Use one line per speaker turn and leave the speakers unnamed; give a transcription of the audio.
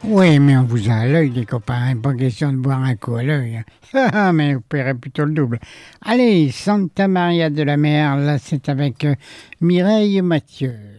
Oui, mais on vous a à l'œil, les copains. Pas question de boire un coup à l'œil. Mais vous paierez plutôt le double. Allez, Santa Maria de la Mer, là, c'est avec Mireille Mathieu.